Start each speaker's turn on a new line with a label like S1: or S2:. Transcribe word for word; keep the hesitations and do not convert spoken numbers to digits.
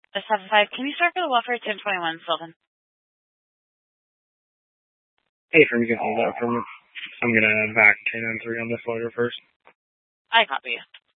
S1: A seven five. Can you start for the welfare ten twenty-one, Sylvan?
S2: Hey, from you can hold that for me. I'm gonna vac ten on three on this loader first.
S1: I copy you.